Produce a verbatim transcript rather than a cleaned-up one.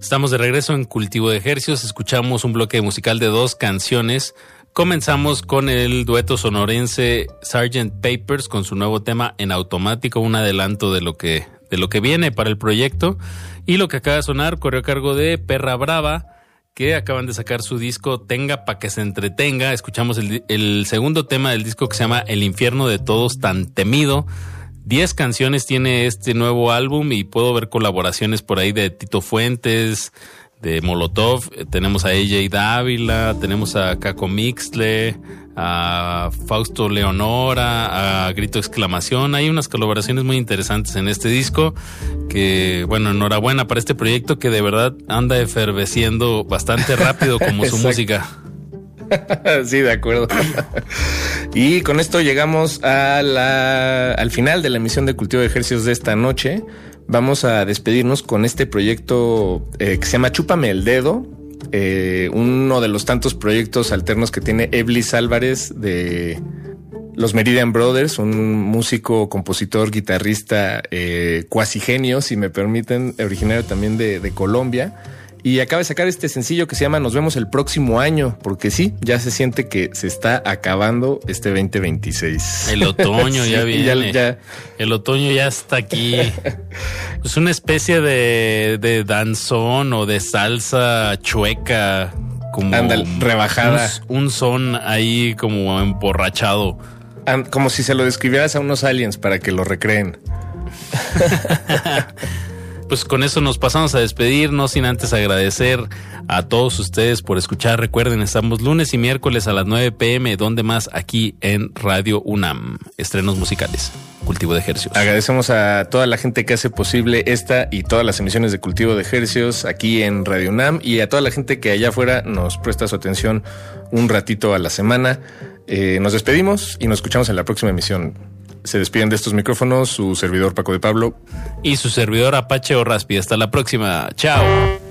Estamos de regreso en Cultivo de Hercios. Escuchamos un bloque musical de dos canciones. Comenzamos con el dueto sonorense sergeant Papers con su nuevo tema En Automático, un adelanto de lo que, de lo que viene para el proyecto. Y lo que acaba de sonar corrió a cargo de Perra Brava, que acaban de sacar su disco Tenga pa' que se entretenga. Escuchamos el, el segundo tema del disco que se llama El infierno de todos tan temido. Diez canciones tiene este nuevo álbum y puedo ver colaboraciones por ahí de Tito Fuentes, de Molotov. Tenemos a A J Dávila, tenemos a Caco Mixle, a Fausto Leonora, a Grito Exclamación. Hay unas colaboraciones muy interesantes en este disco que, bueno, enhorabuena para este proyecto que de verdad anda efervesciendo bastante rápido como su música. Sí, de acuerdo. Y con esto llegamos a la, al final de la emisión de Cultivo de Hercios de esta noche. Vamos a despedirnos con este proyecto eh, que se llama Chúpame el Dedo, eh, uno de los tantos proyectos alternos que tiene Eblis Álvarez de los Meridian Brothers, un músico, compositor, guitarrista, eh, cuasi genio, si me permiten, originario también de, de Colombia. Y acaba de sacar este sencillo que se llama Nos vemos el próximo año, porque sí, ya se siente que se está acabando este veinte veintiséis. El otoño sí, ya viene. Ya, ya. El otoño ya está aquí. Es una especie de, de danzón o de salsa chueca, como Andale, rebajada. Un, un son ahí como emborrachado. And, como si se lo describieras a unos aliens para que lo recreen. Pues con eso nos pasamos a despedir, no sin antes agradecer a todos ustedes por escuchar. Recuerden, estamos lunes y miércoles a las nueve pm, donde más aquí en Radio UNAM. Estrenos musicales, Cultivo de Hercios. Agradecemos a toda la gente que hace posible esta y todas las emisiones de Cultivo de Hercios aquí en Radio UNAM y a toda la gente que allá afuera nos presta su atención un ratito a la semana. Eh, nos despedimos y nos escuchamos en la próxima emisión. Se despiden de estos micrófonos su servidor Paco de Pablo y su servidor Apache o Raspi. Hasta la próxima. Chao.